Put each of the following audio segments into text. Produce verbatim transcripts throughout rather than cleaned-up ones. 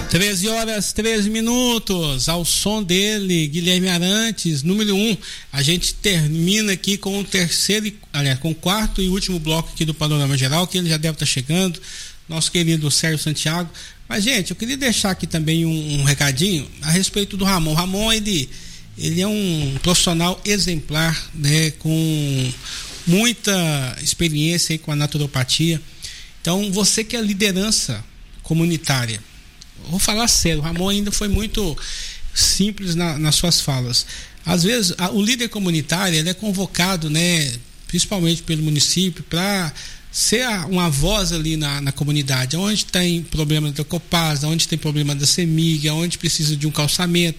treze horas, treze minutos, ao som dele, Guilherme Arantes, número um. A gente termina aqui com o terceiro, aliás, com o quarto e último bloco aqui do Panorama Geral, que ele já deve estar chegando, nosso querido Sérgio Santiago. Mas, gente, eu queria deixar aqui também um, um recadinho a respeito do Ramon. O Ramon, ele, ele é um profissional exemplar, né, com muita experiência aí com a naturopatia. Então, você que é liderança comunitária, vou falar sério, o Ramon ainda foi muito simples na, nas suas falas. Às vezes, a, o líder comunitário ele é convocado, né, principalmente pelo município, para ser a, uma voz ali na, na comunidade, onde tem problema da Copasa, onde tem problema da CEMIG, onde precisa de um calçamento,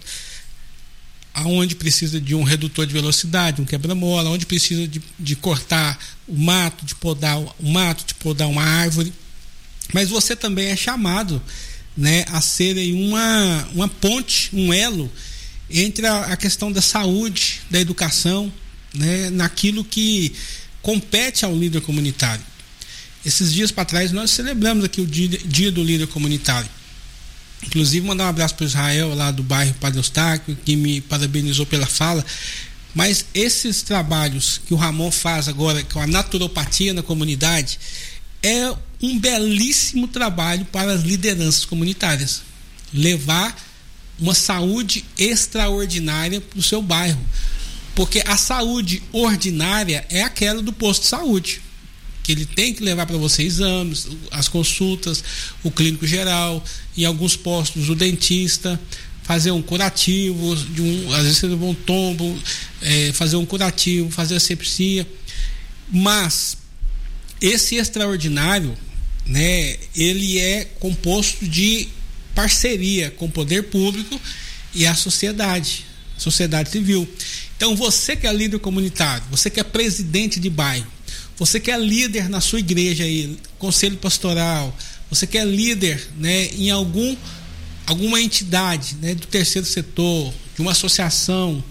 aonde precisa de um redutor de velocidade, um quebra-mola, onde precisa de, de cortar o mato, de podar o mato, de podar uma árvore. Mas você também é chamado, né, a serem uma, uma ponte, um elo entre a, a questão da saúde, da educação, né, naquilo que compete ao líder comunitário. Esses dias para trás nós celebramos aqui o dia, dia do líder comunitário. Inclusive mandar um abraço para o Israel lá do bairro Padre Eustáquio, que me parabenizou pela fala. Mas esses trabalhos que o Ramon faz agora com a naturopatia na comunidade é um belíssimo trabalho para as lideranças comunitárias. Levar uma saúde extraordinária para o seu bairro. Porque a saúde ordinária é aquela do posto de saúde, que ele tem que levar para você exames, as consultas, o clínico geral, em alguns postos o dentista, fazer um curativo, de um, às vezes você levou um tombo, é, fazer um curativo, fazer asepsia. Mas esse extraordinário, né, ele é composto de parceria com o poder público e a sociedade, sociedade civil. Então você que é líder comunitário, você que é presidente de bairro, você que é líder na sua igreja aí, conselho pastoral, você que é líder, né, em algum, alguma entidade, né, do terceiro setor, de uma associação,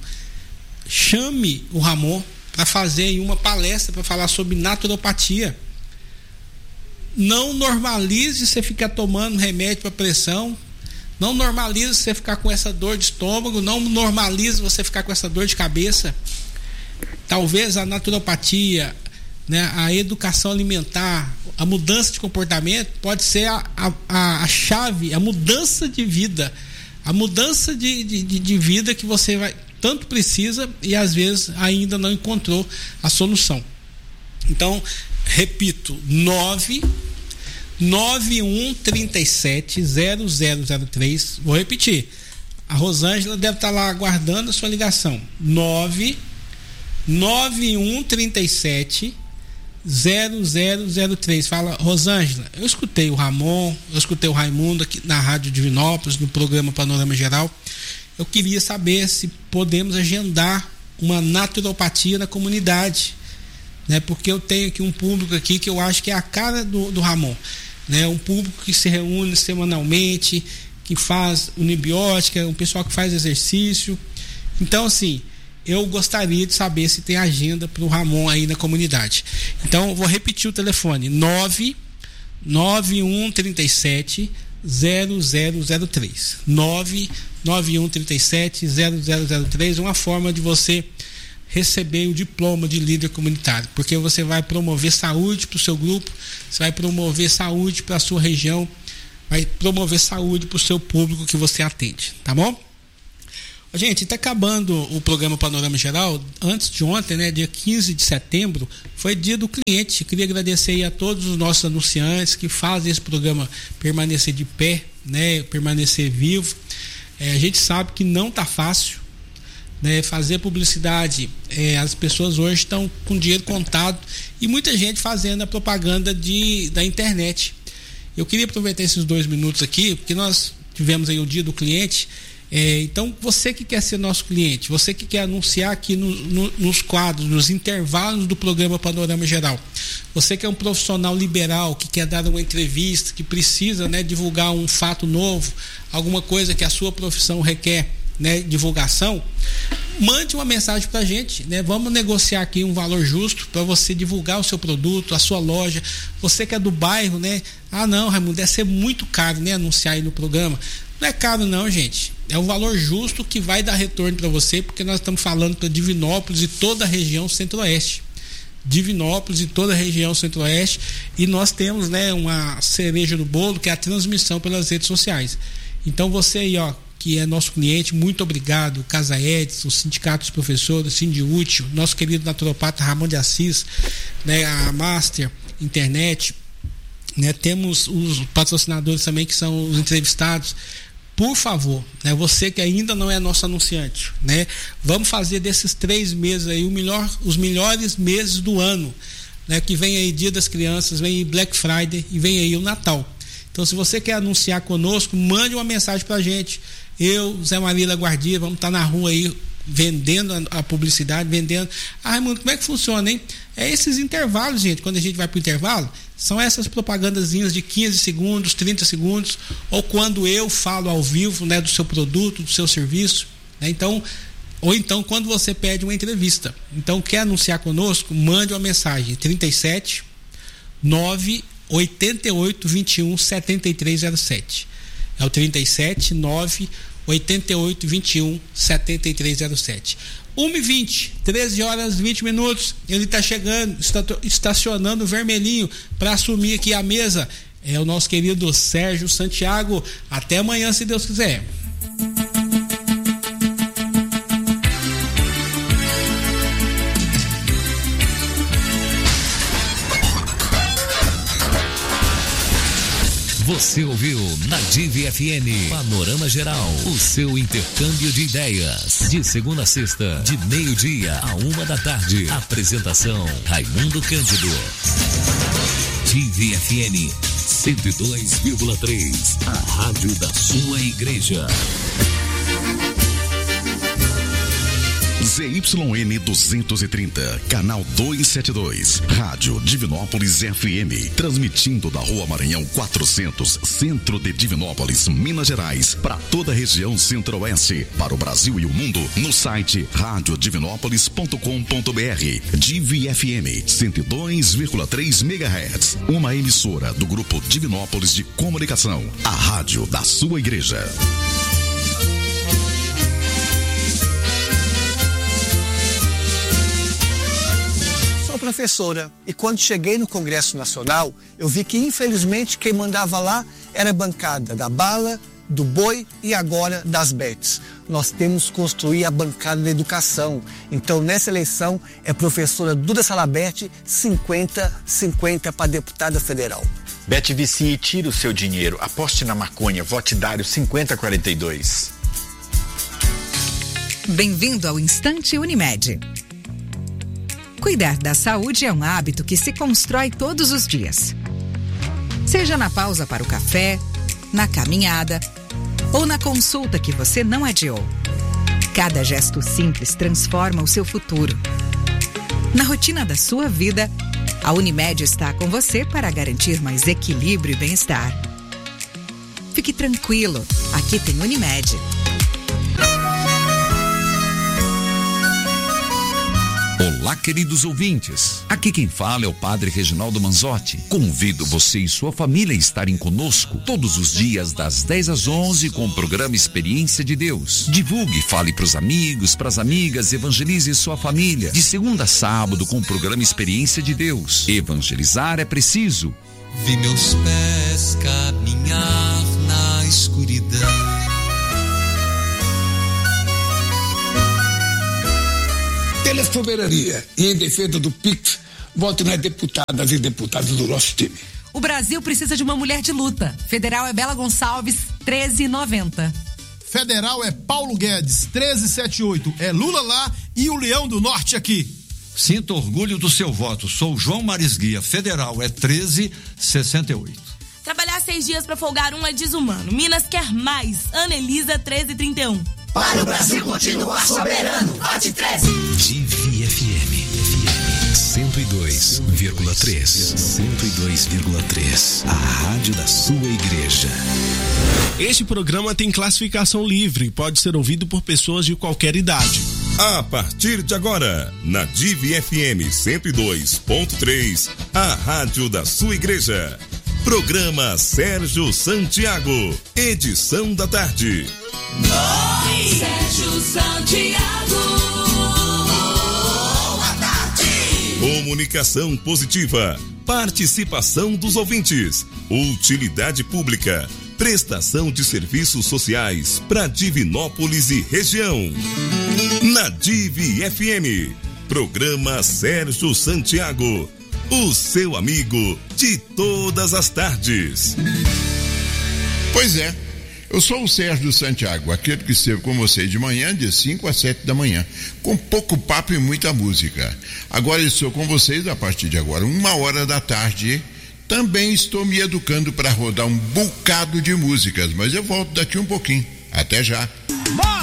chame o Ramon para fazer uma palestra para falar sobre naturopatia. Não normalize você ficar tomando remédio para pressão, não normalize você ficar com essa dor de estômago, não normalize você ficar com essa dor de cabeça. Talvez a naturopatia, né, a educação alimentar, a mudança de comportamento pode ser a, a, a chave, a mudança de vida, a mudança de, de, de vida que você vai, tanto precisa e às vezes ainda não encontrou a solução. Então, repito, nove nove um três sete zero zero zero três. Vou repetir. A Rosângela deve estar lá aguardando a sua ligação. nove nove um três sete zero zero zero três. Fala, Rosângela, eu escutei o Ramon, eu escutei o Raimundo aqui na Rádio Divinópolis, no programa Panorama Geral. Eu queria saber se podemos agendar uma naturopatia na comunidade, né? Porque eu tenho aqui um público aqui que eu acho que é a cara do, do Ramon, né? Um público que se reúne semanalmente, que faz unibiótica, um pessoal que faz exercício. Então, assim, eu gostaria de saber se tem agenda para o Ramon aí na comunidade. Então, eu vou repetir o telefone: nove nove um três sete zero zero zero três. nove nove um três sete zero zero zero três. Uma forma de você receber o diploma de líder comunitário, porque você vai promover saúde para o seu grupo, você vai promover saúde para a sua região, vai promover saúde para o seu público que você atende, tá bom? Gente, está acabando o programa Panorama Geral. Antes de ontem, né, dia quinze de setembro, foi dia do cliente. Queria agradecer aí a todos os nossos anunciantes que fazem esse programa permanecer de pé, né, permanecer vivo. É, a gente sabe que não está fácil, né, fazer publicidade. É, as pessoas hoje estão com dinheiro contado e muita gente fazendo a propaganda de, da internet. Eu queria aproveitar esses dois minutos aqui, porque nós tivemos aí o dia do cliente. É, então, você que quer ser nosso cliente, você que quer anunciar aqui no, no, nos quadros, nos intervalos do programa Panorama Geral, você que é um profissional liberal, que quer dar uma entrevista, que precisa, né, divulgar um fato novo, alguma coisa que a sua profissão requer, né, divulgação, mande uma mensagem pra gente, né? Vamos negociar aqui um valor justo para você divulgar o seu produto, a sua loja. Você que é do bairro, né? Ah, não, Raimundo, deve ser muito caro, né, anunciar aí no programa. Não é caro não, gente. É o valor justo que vai dar retorno para você, porque nós estamos falando para Divinópolis e toda a região centro-oeste. Divinópolis e toda a região centro-oeste, e nós temos, né, uma cereja do bolo, que é a transmissão pelas redes sociais. Então você aí, ó, que é nosso cliente, muito obrigado, Casa Edson, o Sindicato dos Professores, Sindiútil, nosso querido naturopata Ramon de Assis, né, a Master Internet, né, temos os patrocinadores também, que são os entrevistados. Por favor, né, você que ainda não é nosso anunciante, né, vamos fazer desses três meses aí o melhor, os melhores meses do ano, né, que vem aí Dia das Crianças, vem aí Black Friday e vem aí o Natal. Então, se você quer anunciar conosco, mande uma mensagem pra gente. Eu, Zé Maria Guardia, vamos estar na rua aí vendendo a, a publicidade, vendendo. Ah, Raimundo, como é que funciona, hein? É esses intervalos, gente, quando a gente vai pro intervalo, são essas propagandazinhas de quinze segundos, trinta segundos, ou quando eu falo ao vivo, né, do seu produto, do seu serviço, né? Então, ou então quando você pede uma entrevista. Então, quer anunciar conosco? Mande uma mensagem, trinta e sete, nove, oitenta e oito, vinte e um, setenta e três zero sete. É o trinta e sete, nove, oitenta e oito, vinte e um, setenta e três zero sete. uma e vinte, treze horas e vinte minutos. Ele está chegando, está estacionando vermelhinho para assumir aqui a mesa. É o nosso querido Sérgio Santiago. Até amanhã, se Deus quiser. Você ouviu na Div F M Panorama Geral, o seu intercâmbio de ideias. De segunda a sexta, de meio-dia a uma da tarde. Apresentação Raimundo Cândido. Div F M cento e dois vírgula três, a rádio da sua igreja. Z Y N duzentos e trinta, canal duzentos e setenta e dois, Rádio Divinópolis F M, transmitindo da Rua Maranhão quatrocentos, centro de Divinópolis, Minas Gerais, para toda a região centro-oeste, para o Brasil e o mundo, no site rádio divinópolis ponto com ponto b r. Div F M cento e dois vírgula três megahertz, uma emissora do Grupo Divinópolis de Comunicação, a rádio da sua igreja. Professora, e quando cheguei no Congresso Nacional, eu vi que infelizmente quem mandava lá era a bancada da bala, do boi e agora das bets. Nós temos que construir a bancada da educação. Então, nessa eleição, é professora Duda Salabert, cinquenta cinquenta para deputada federal. Bet vicie, tira o seu dinheiro, aposte na maconha, vote Dário cinquenta quarenta e dois. Bem-vindo ao Instante Unimed. Cuidar da saúde é um hábito que se constrói todos os dias. Seja na pausa para o café, na caminhada ou na consulta que você não adiou. Cada gesto simples transforma o seu futuro. Na rotina da sua vida, a Unimed está com você para garantir mais equilíbrio e bem-estar. Fique tranquilo, aqui tem Unimed. Olá, queridos ouvintes. Aqui quem fala é o Padre Reginaldo Manzotti. Convido você e sua família a estarem conosco todos os dias das dez às onze com o programa Experiência de Deus. Divulgue, fale para os amigos, para as amigas, evangelize sua família. De segunda a sábado com o programa Experiência de Deus. Evangelizar é preciso. Vi meus pés caminhar na escuridão. Pela soberania e em defesa do P I C, vote nas deputadas e deputados do nosso time. O Brasil precisa de uma mulher de luta. Federal é Bela Gonçalves, treze e noventa. Federal é Paulo Guedes, treze e setenta e oito. É Lula lá e o Leão do Norte aqui. Sinta orgulho do seu voto. Sou João Marisguia. Federal é treze e sessenta e oito. Trabalhar seis dias pra folgar um é desumano. Minas quer mais. Ana Elisa, treze e trinta e um. Para o Brasil continuar soberano, vote treze. Div F M cento e dois vírgula três. cento e dois vírgula três. A rádio da sua igreja. Este programa tem classificação livre e pode ser ouvido por pessoas de qualquer idade. A partir de agora, na Div F M cento e dois ponto três, a rádio da sua igreja. Programa Sérgio Santiago, edição da tarde. Oi, Sérgio Santiago. Boa tarde. Comunicação positiva, participação dos ouvintes, utilidade pública, prestação de serviços sociais para Divinópolis e região. Na Div F M, programa Sérgio Santiago, o seu amigo de todas as tardes. Pois é, eu sou o Sérgio Santiago, aquele que esteve com você de manhã, de cinco às sete da manhã, com pouco papo e muita música. Agora estou com vocês a partir de agora, uma hora da tarde. Também estou me educando para rodar um bocado de músicas, mas eu volto daqui um pouquinho. Até já.